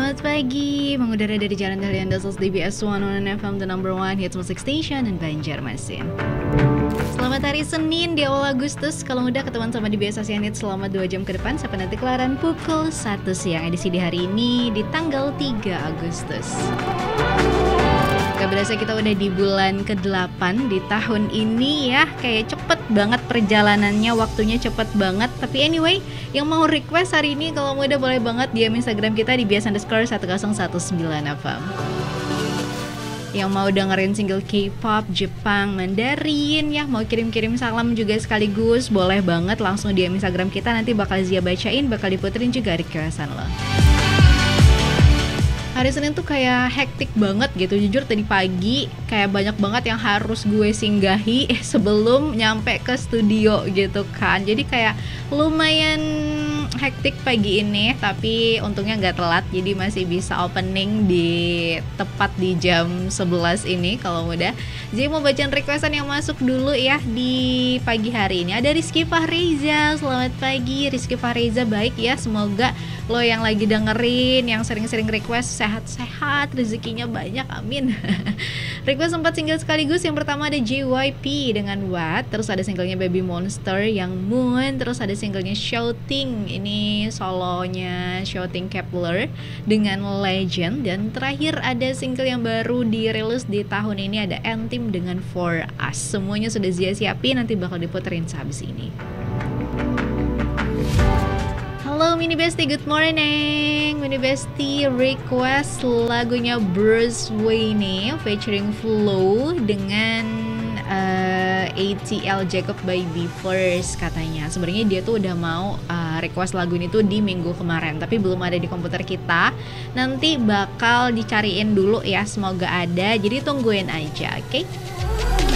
Selamat pagi, mengudara dari Jalan Dahlian Dasar DBS 101 FM, the number one hits music station in Banjarmasin. Selamat hari Senin di awal Agustus. Kalau udah ketemuan sama DBS Asian Hits selama 2 jam ke depan sampai nanti kelaran pukul 1 siang. Edisi di hari ini di tanggal 3 Agustus. Gak berasa kita udah di bulan ke-8 di tahun ini ya. Kayak cepet banget perjalanannya, waktunya cepet banget. Tapi anyway, yang mau request hari ini kalau udah boleh banget DM Instagram kita di bias_1019fm. Yang mau dengerin single K-pop, Jepang, Mandarin ya, mau kirim-kirim salam juga sekaligus, boleh banget langsung DM Instagram kita, nanti bakal Zia bacain, bakal diputerin juga requestan lo. Hari Senin tuh kayak hektik banget gitu, jujur tadi pagi kayak banyak banget yang harus gue singgahi sebelum nyampe ke studio gitu kan. Jadi kayak lumayan hektik pagi ini, tapi untungnya nggak telat, jadi masih bisa opening tepat di jam 11 ini. Kalau udah, jadi mau bacain requestan yang masuk dulu ya di pagi hari ini. Ada Rizky Fahreza, selamat pagi Rizky Fahreza, baik ya, semoga lo yang lagi dengerin, yang sering-sering request sehat-sehat, rezekinya banyak, amin. Request 4 single sekaligus. Yang pertama ada JYP dengan What, terus ada singlenya Baby Monster yang Moon, terus ada singlenya Shouting, ini solonya Shouting Kepler dengan Legend, dan terakhir ada single yang baru dirilis di tahun ini, ada N-Team dengan For Us. Semuanya sudah Zia siapin, nanti bakal diputerin sehabis ini. Halo Mini Bestie, good morning. Mini Bestie request lagunya Bruce Wayne featuring Flow dengan ATL Jacob by B-First katanya. Sebenarnya dia tuh udah mau request lagu ini tuh di minggu kemarin, tapi belum ada di komputer kita. Nanti bakal dicariin dulu ya, semoga ada. Jadi tungguin aja, oke?